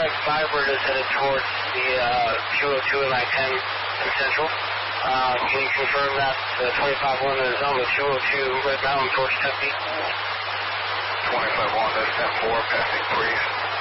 Firebird is headed towards the 202 and I-10 in Central. Can you confirm that the 25-1 is on the 202 Red Mountain towards Tempe? 25-1, that's 10-4, passing Breeze.